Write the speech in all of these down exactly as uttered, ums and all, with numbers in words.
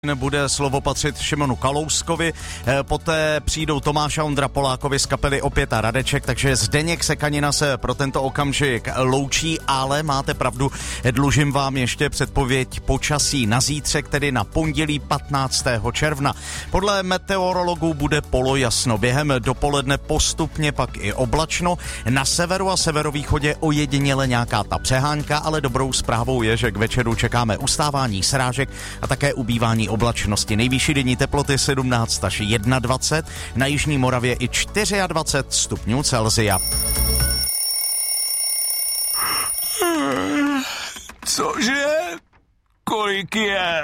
Bude slovo patřit Šimonu Kalouskovi, poté přijdou Tomáš a Ondra Polákovi z kapely Opět a Radeček, takže Zdeněk Sekanina se pro tento okamžik loučí, ale máte pravdu, dlužím vám ještě předpověď počasí na zítřek, tedy na pondělí patnáctého června. Podle meteorologů bude polojasno, během dopoledne postupně pak i oblačno, na severu a severovýchodě ojediněle nějaká ta přehánka, ale dobrou zprávou je, že k večeru čekáme ustávání srážek a také ubývání oblačnosti. Nejvyšší denní teploty sedmnáct až dvacet jedna, na jižní Moravě i dvacet čtyři stupňů Celsia. Cože? Kolik je?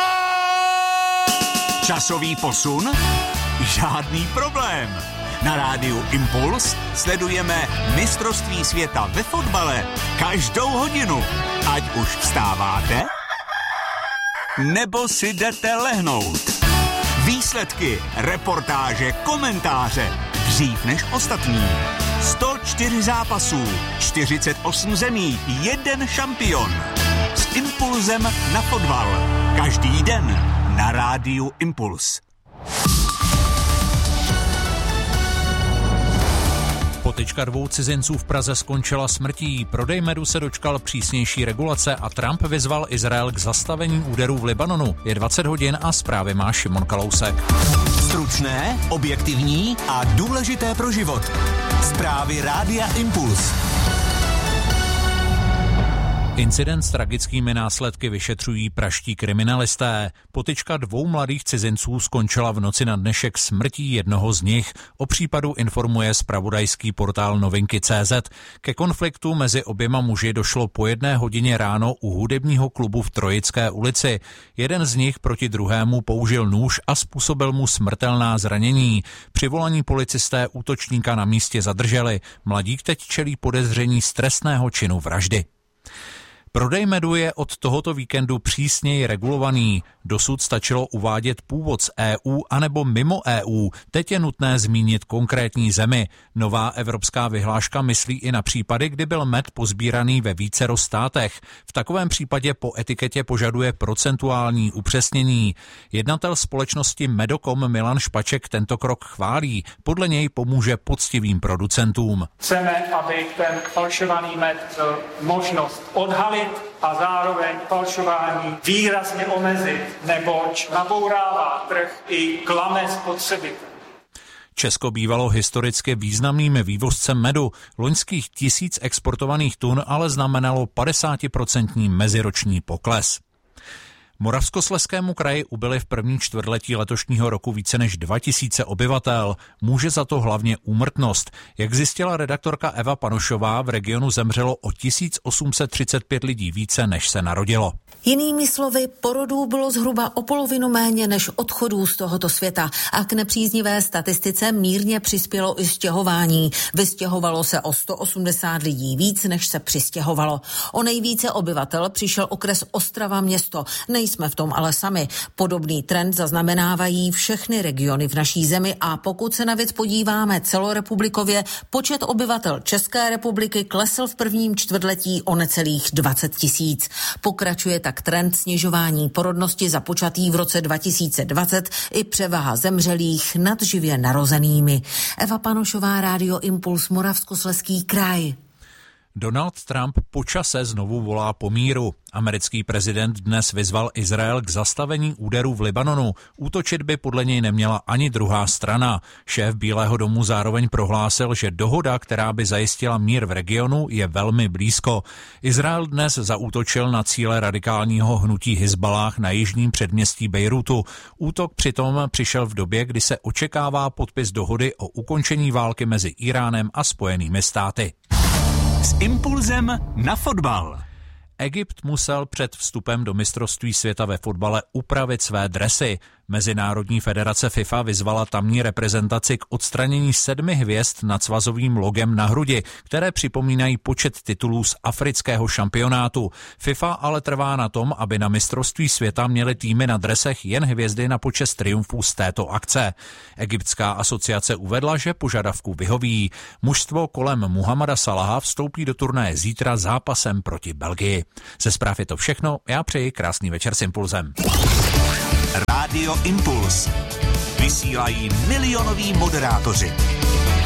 Časový posun? Žádný problém. Na rádiu Impuls sledujeme mistrovství světa ve fotbale každou hodinu. Ať už vstáváte, nebo si jdete lehnout. Výsledky, reportáže, komentáře. Dřív než ostatní. sto čtyři zápasů, čtyřicet osm zemí, jeden šampion. S impulzem na fotbal. Každý den na rádiu Impuls. Potyčka dvou cizinců v Praze skončila smrtí, prodej medu se dočkal přísnější regulace a Trump vyzval Izrael k zastavení úderů v Libanonu. Je dvacet hodin a zprávy má Šimon Kalousek. Stručné, objektivní a důležité pro život. Zprávy rádia Impuls. Incident s tragickými následky vyšetřují pražští kriminalisté. Potyčka dvou mladých cizinců skončila v noci na dnešek smrtí jednoho z nich. O případu informuje zpravodajský portál Novinky tečka cé zet. Ke konfliktu mezi oběma muži došlo po jedné hodině ráno u hudebního klubu v Trojické ulici. Jeden z nich proti druhému použil nůž a způsobil mu smrtelná zranění. Přivolaní policisté útočníka na místě zadrželi. Mladík teď čelí podezření z trestného činu vraždy. Prodej medu je od tohoto víkendu přísněji regulovaný. Dosud stačilo uvádět původ z E U anebo mimo E U. Teď je nutné zmínit konkrétní zemi. Nová evropská vyhláška myslí i na případy, kdy byl med pozbíraný ve vícero státech. V takovém případě po etiketě požaduje procentuální upřesnění. Jednatel společnosti Medocom Milan Špaček tento krok chválí. Podle něj pomůže poctivým producentům. Chceme, aby ten falšovaný med byl možnost odhalit a zároveň falšování výrazně omezit, neboť nabourává trh i klame spotřebitel. Česko bývalo historicky významným vývozcem medu. Loňských tisíc exportovaných tun ale znamenalo padesátiprocentní meziroční pokles. Moravskoslezskému kraji ubyly v první čtvrtletí letošního roku více než dva tisíce obyvatel. Může za to hlavně úmrtnost. Jak zjistila redaktorka Eva Panošová, v regionu zemřelo o tisíc osm set třicet pět lidí více, než se narodilo. Jinými slovy, porodů bylo zhruba o polovinu méně než odchodů z tohoto světa a k nepříznivé statistice mírně přispělo i stěhování. Vystěhovalo se o sto osmdesát lidí víc, než se přistěhovalo. O nejvíce obyvatel přišel okres Ostrava město. Nejsme v tom ale sami. Podobný trend zaznamenávají všechny regiony v naší zemi a pokud se na věc podíváme celorepublikově, počet obyvatel České republiky klesl v prvním čtvrtletí o necelých dvacet tisíc. Pokračuje tak trend snižování porodnosti započatý v roce dva tisíce dvacet i převaha zemřelých nad živě narozenými. Eva Panošová, Rádio Impuls, Moravskoslezský kraj. Donald Trump po čase znovu volá po míru. Americký prezident dnes vyzval Izrael k zastavení úderů v Libanonu. Útočit by podle něj neměla ani druhá strana. Šéf Bílého domu zároveň prohlásil, že dohoda, která by zajistila mír v regionu, je velmi blízko. Izrael dnes zaútočil na cíle radikálního hnutí Hizballáh na jižním předměstí Bejrutu. Útok přitom přišel v době, kdy se očekává podpis dohody o ukončení války mezi Íránem a Spojenými státy. S impulzem na fotbal. Egypt musel před vstupem do mistrovství světa ve fotbale upravit své dresy. Mezinárodní federace FIFA vyzvala tamní reprezentaci k odstranění sedmi hvězd nad svazovým logem na hrudi, které připomínají počet titulů z afrického šampionátu. FIFA ale trvá na tom, aby na mistrovství světa měly týmy na dresech jen hvězdy na počest triumfů z této akce. Egyptská asociace uvedla, že požadavku vyhoví. Mužstvo kolem Muhammada Salaha vstoupí do turnaje zítra zápasem proti Belgii. Ze zpráv je to všechno, já přeji krásný večer s Impulzem. Rádio Impuls. Vysílají milionoví moderátoři.